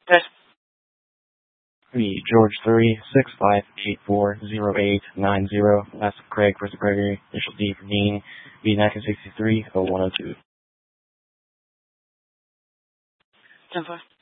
Yes. V George 365840890. That's Craig for Gregory. Initial D for Dean. V 1963 0102. 10-5.